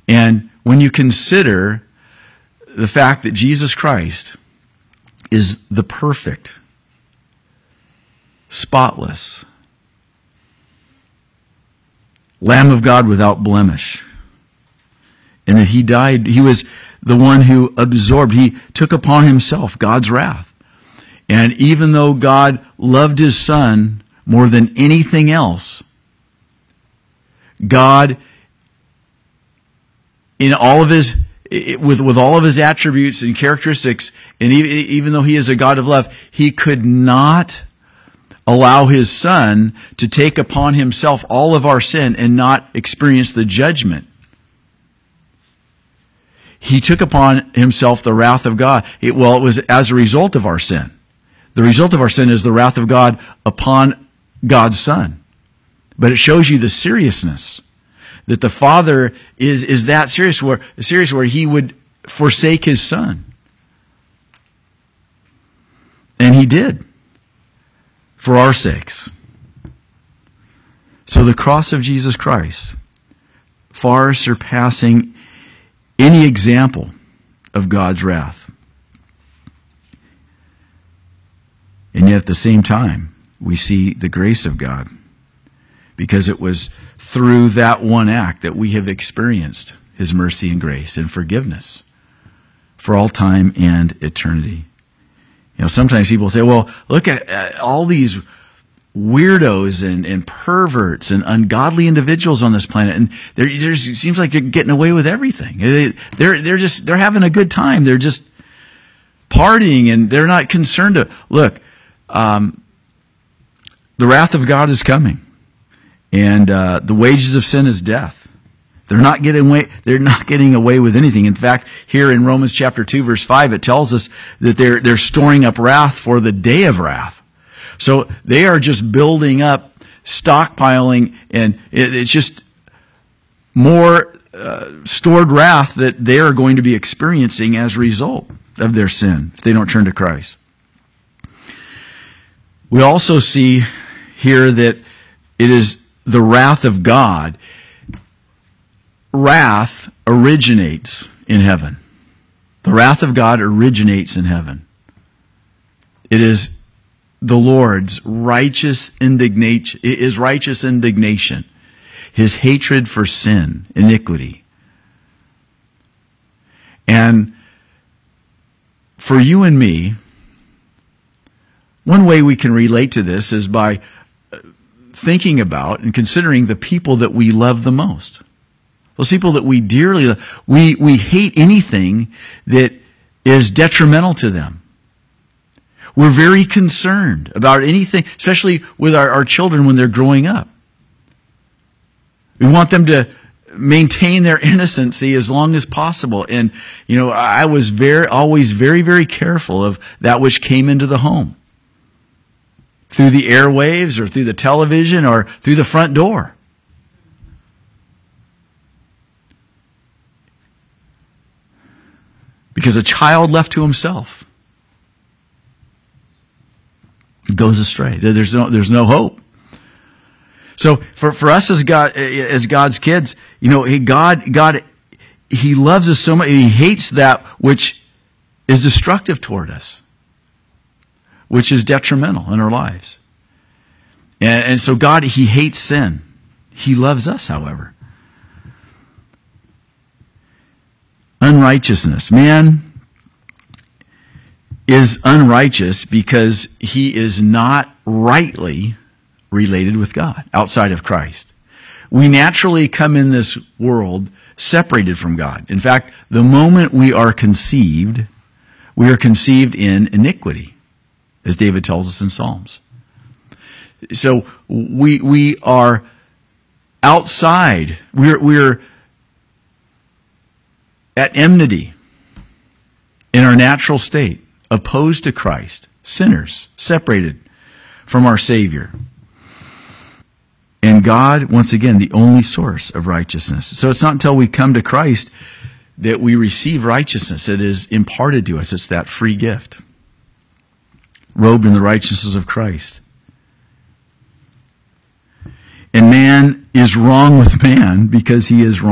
And when you consider the fact that Jesus Christ is the perfect, spotless Lamb of God without blemish, and that he died, he was the one who absorbed, he took upon himself God's wrath. And even though God loved his Son more than anything else, God, in all of his, with all of his attributes and characteristics, and even though he is a God of love, he could not allow his Son to take upon himself all of our sin and not experience the judgment. He took upon himself the wrath of God. It was as a result of our sin. The result of our sin is the wrath of God upon God's Son. But it shows you the seriousness that the Father is that serious where he would forsake his Son. And he did, for our sakes. So the cross of Jesus Christ, far surpassing any example of God's wrath. And yet at the same time, we see the grace of God, because it was through that one act that we have experienced his mercy and grace and forgiveness for all time and eternity. You know, sometimes people say, well, look at all these weirdos and perverts and ungodly individuals on this planet, and it seems like they're getting away with everything. They're having a good time. They're just partying, and they're not concerned to look. The wrath of God is coming. And the wages of sin is death. They're not getting away with anything. In fact, here in Romans chapter 2, verse 5, it tells us that they're storing up wrath for the day of wrath. So they are just building up, stockpiling, and it's just more stored wrath that they are going to be experiencing as a result of their sin if they don't turn to Christ. We also see here that it is the wrath of God. Wrath originates in heaven. The wrath of God originates in heaven. It is the Lord's righteous indignation, his hatred for sin, iniquity. And for you and me, one way we can relate to this is by thinking about and considering the people that we love the most. Those people that we dearly love. We hate anything that is detrimental to them. We're very concerned about anything, especially with our children when they're growing up. We want them to maintain their innocency as long as possible. And, you know, I was always very, very careful of that which came into the home, through the airwaves or through the television or through the front door. Because a child left to himself goes astray. There's no hope. So for us as God's kids, you know, God, he loves us so much. He hates that which is destructive toward us, which is detrimental in our lives. And so God, he hates sin. He loves us, however. Unrighteousness. Man is unrighteous because he is not rightly related with God outside of Christ. We naturally come in this world separated from God. In fact, the moment we are conceived in iniquity, as David tells us in Psalms. So we are outside. We're at enmity in our natural state, opposed to Christ, sinners, separated from our Savior. And God, once again, the only source of righteousness. So it's not until we come to Christ that we receive righteousness. It is imparted to us. It's that free gift, robed in the righteousness of Christ. And man is wrong with man because he is wrong